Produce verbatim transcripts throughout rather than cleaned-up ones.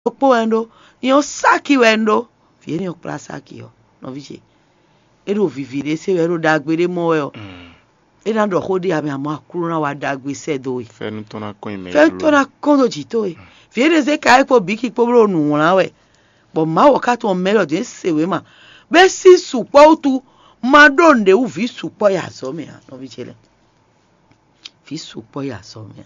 po wendo io saki wendo vieni o pra saki yo no vice ero vivire se ero dagbere mo yo ena do hodi ami amo akuru na wa dagbe se do e fe nu tona ko ime fe tona kondo jito e vieni se kai po biki po bro nu won we bo ma wo ka to melo de sewe ma be si supo tu ma donde u vi supo ya so me no vice le vi supo ya so me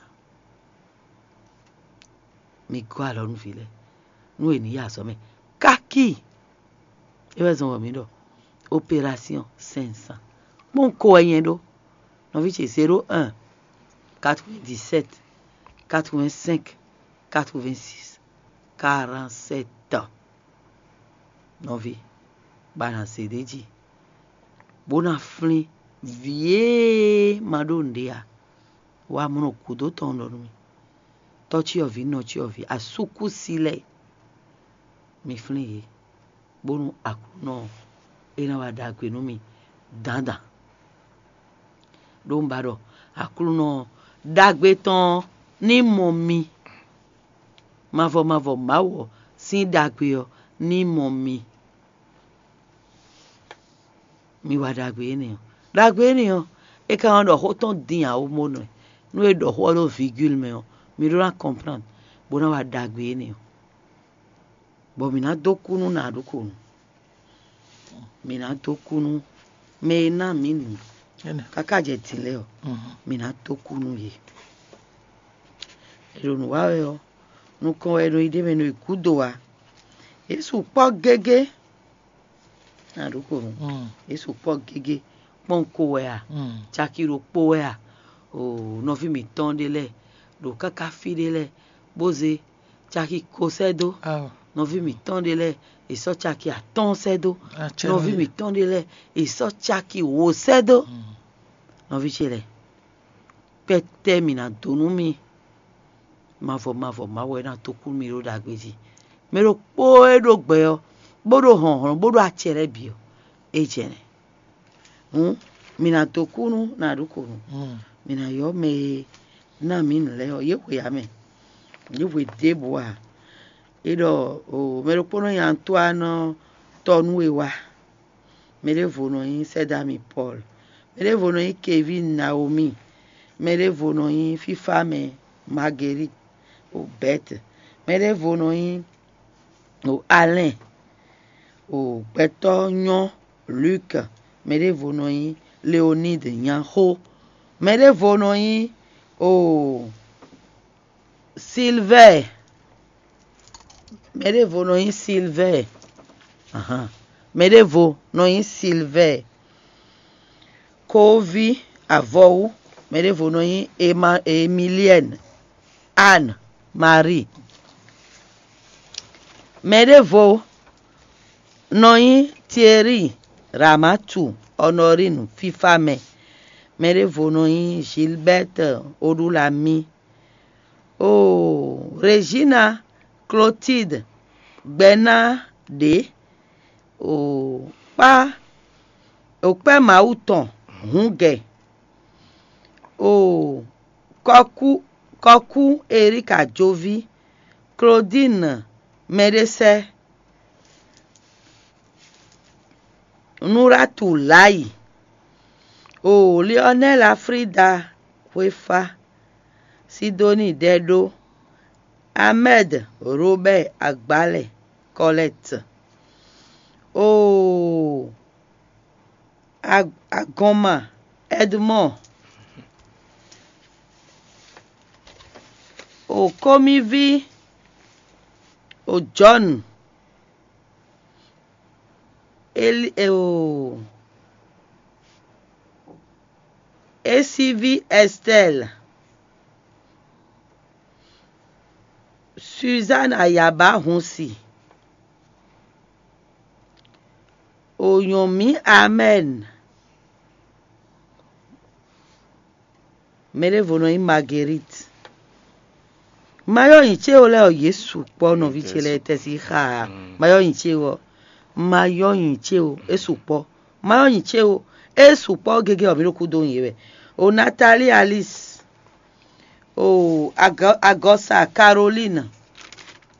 mi go alo nu vile nu eniyan so me kaki e we zon mi do opération cinq cents mon ko yen do no vice zéro un quatre-vingt-dix-sept quatre-vingt-cinq quatre-vingt-six quarante-sept no vi balance deji bona flin vie madondia wa mono kudo tondo mi touch of no touch of asuku sile mi flin bonu akuno ena wa dagbe no mi danda don baro akuno dagbe ton ni momi mavo mavo mawo sin dagbe yo ni momi mi wa dagbe ni dagbe ni yo e ka ndo ho ton din a o mo no no e do ho lo virgule me mi do na comprendre bona wa dagbe ni bo mi na dokunu na dokunu mi na dokunu me na mi ni kaka je tile o mi na dokunu ye ero nu wa yo nu kon ero ide me no ikudo wa Yesu po gege na dokunu Yesu po gege pon ko we a chakiro po we a o no fi mi ton dele do kaka fi dele boze chaki ko sedo no vi mi ton dele e so chaki a ton sedo no vi mi ton dele e so chaki wo sedo no vi chele pete mi na donu mi mavo mavo mawo na to ku mi ro dagbeji me ro po e do gbe o bodo hon hon bodo a chere bi o e jene hm mi na to kunu na dukunu mi na yo me na mi nle o ye we ya me ye we debo a ido o me ro pono ya Antoine tonu ewa me le vono yin Sedami Paul me le vono yin Kevin Naomi me le vono yin Fifa me Marguerite o Beth me le vono yin o Alain o Beto Nyon Luc me le vono yin Leonide Nyanho me le vono yin o Sylvain Merevo no in Sylvain. Aha. Merevo no in Sylvain. Kovi avou. Merevo no in Emma Emilienne. Anne Marie. Merevo no in Thierry Ramatu Honorine Fifame. Merevo no in Gilberte Odulami. Oh, Regina Clotilde Gbena de o pa o pe mauton hunge o koku koku Erika Jovi Claudine Medese Nuratu Lai o Lionel Afrida Wefa Sidoni Dedo Ahmed Robert Agbale Colette oh Ag Agoma Edmond oh Komivi oh John El oh A C V Estelle Suzanne Ayaba Hunsi Oyomi Amen Mere vono in Marguerite Mayo inche ole o Yesu po no vichele tesi ha Mayo inche o Mayo inche o Yesu po Mayo inche o Yesu po gege o miroku do yewe o Natalie Alice o Agosa Caroline